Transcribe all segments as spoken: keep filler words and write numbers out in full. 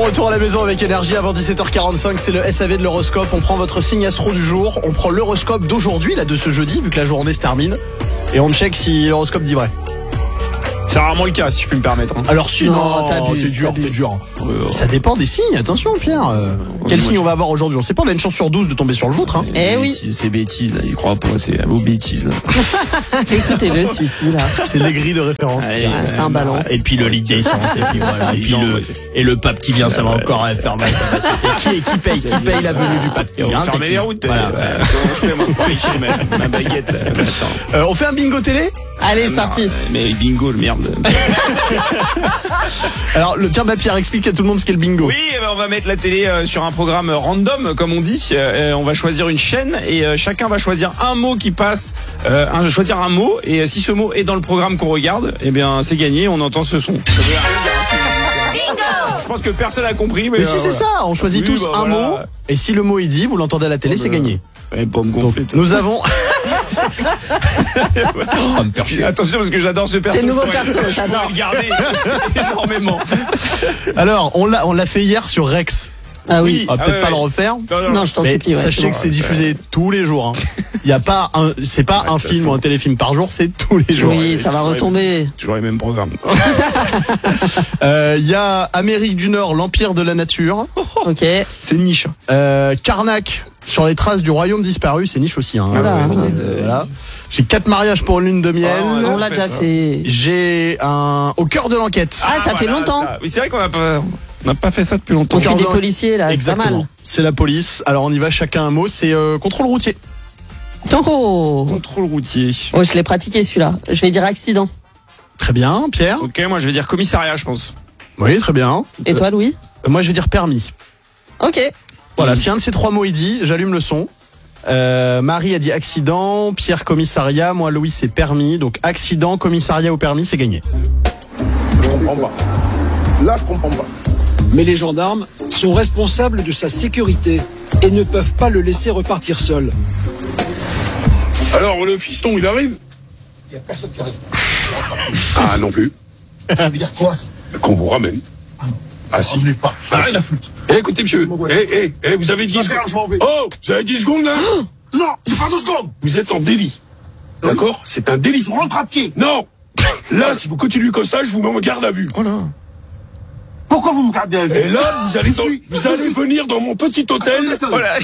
retour à la maison avec Énergie avant dix-sept heures quarante-cinq, c'est le S A V de l'horoscope. On prend votre signe astro du jour, on prend l'horoscope d'aujourd'hui, là de ce jeudi, vu que la journée se termine, et on check si l'horoscope dit vrai. C'est rarement le cas, si je puis me permettre. Hein. Alors si, non, non t'abuses, t'es dur, t'abuses. t'es dur. Euh, Ça dépend des signes, attention Pierre. Euh, quel moi, signe je- on va avoir aujourd'hui? On sait pas, on a une chance sur douze de tomber sur le vôtre. Hein. Eh oui. bêtises, Ces bêtises, là, j'y crois pas, c'est à vos bêtises, là. Écoutez-le, celui-ci, là. C'est les grilles de référence. Allez, Ouais, c'est un balance. Et puis le lead d'essence, et puis voilà, et puis le, et le pape qui vient, ça va encore faire mal. C'est qui, qui paye, qui paye la venue du pape? On Hein, ferme c'est les qui routes. Voilà. euh, Comment je fais, moi, pour aller chez ma, ma baguette, là, attends. Euh, on fait un bingo télé? Allez, c'est parti. Mais bingo, le merde. Alors, le, tiens, bah, Pierre, explique à tout le monde ce qu'est le bingo. Oui, eh ben, on va mettre la télé euh, sur un programme random, comme on dit. Euh, on va choisir une chaîne et euh, chacun va choisir un mot qui passe, euh, un, choisir un mot. Et euh, si ce mot est dans le programme qu'on regarde, eh bien, c'est gagné. On entend ce son. Ça veut rien dire, hein, ce que je dis, ça. Je pense que personne n'a compris. Mais, Mais euh, si, c'est voilà. ça, on choisit Oui, tous bah, un voilà. mot, et si le mot est dit, vous l'entendez à la télé, c'est gagné. Ouais, pas me Donc, gonfler. toi. nous avons. Parce que- Attention, parce que j'adore ce perso. C'est nouveau je pourrais- perso, je pourrais j'adore. le garder énormément. Alors, on l'a, on l'a fait hier sur Rex. Ah oui. On va Ah peut-être ouais, pas ouais. le refaire. Non, je t'en Mais supplie, ouais. sachez c'est que bon. c'est diffusé tous les jours. Il y a pas un, c'est pas Ouais, un de toute film façon. ou un téléfilm par jour, c'est tous les jours. Oui, ça va toujours les- retomber. Toujours les mêmes programmes. Euh, Il y a Amérique du Nord, l'Empire de la Nature. Ok. C'est niche. Euh, Karnak, sur les traces du royaume disparu, c'est niche aussi. Hein. Voilà. Euh, Euh, voilà. J'ai quatre mariages pour une lune de miel. Ah, ouais. On l'a fait déjà ça. fait. J'ai un au cœur de l'enquête. Ah, ça fait longtemps. ça. Oui, c'est vrai qu'on n'a pas, on n'a pas fait ça depuis longtemps. On suit des Pardon. policiers, là, c'est pas Exactement. mal. C'est la police. Alors on y va chacun un mot. C'est euh, contrôle routier. Oh, Contrôle routier. oh je l'ai pratiqué celui-là. Je vais dire accident. Très bien, Pierre. Ok, moi je vais dire commissariat, je pense. Oui, très bien. Et toi, Louis? Euh, moi, je vais dire permis. Ok. Voilà. Mm. Si un de ces trois mots est dit, j'allume le son. Euh, Marie a dit accident, Pierre commissariat, moi Louis c'est permis. Donc accident, commissariat ou permis, c'est gagné. Je comprends pas. Là, je comprends pas. Mais les gendarmes sont responsables de sa sécurité et ne peuvent pas le laisser repartir seul. Alors, le fiston, il arrive? Il n'y a personne qui arrive. Ah, non plus. Ça veut dire quoi? Qu'on vous ramène. Ah, si. Ramenez pas. Ah, Rien à foutre. Eh, écoutez, monsieur. C'est mon goût. Eh, eh, eh, vous avez dix Je vais faire, je m'en secondes. vais. Oh, vous avez dix secondes, là? Non, c'est pas deux secondes. Vous êtes en délit. D'accord? C'est un délit. Je rentre à pied. Non! Là, si vous continuez comme ça, je vous mets en garde à vue. Pourquoi vous me gardez à vue? Et là, vous allez, Je dans- suis- vous je allez suis- venir dans mon petit hôtel. Attendez, attendez. Voilà.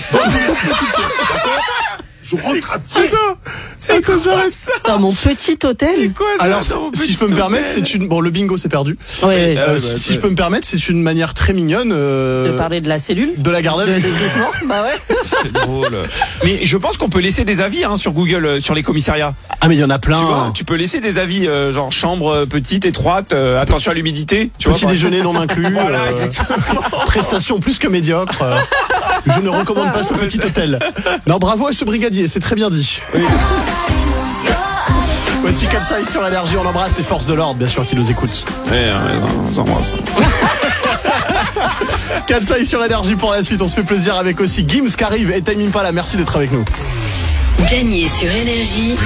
Je rentre à pied. C'est quoi ça? Dans mon petit hôtel? quoi ça? Alors, dans mon si petit je peux me permettre, hôtel c'est une. Bon, le bingo, c'est perdu. Oui, oui. Euh, Ah ouais, si, bah, si ouais. je peux me permettre, c'est une manière très mignonne euh, De parler de la cellule? de la garde à De vue. déguisement? Bah ouais. C'est drôle. Mais je pense qu'on peut laisser des avis hein, sur Google euh, sur les commissariats. Ah, mais il y en a plein. Tu vois, tu peux laisser des avis euh, genre chambre euh, petite, étroite, euh, attention à l'humidité. Tu vois, Petit par déjeuner non inclus. Voilà, euh, exactement. prestation plus que médiocre. euh, je ne recommande pas ce petit hôtel. Non, bravo à ce brigadier, c'est très bien dit. Voici comme ça, sur Énergie, on embrasse les forces de l'ordre, bien sûr, qui nous écoutent. Ouais, ouais, on vous embrasse. Kansai sur Énergie pour la suite, on se fait plaisir avec aussi Gims qui arrive et Time Impala, merci d'être avec nous. Gagner sur Énergie.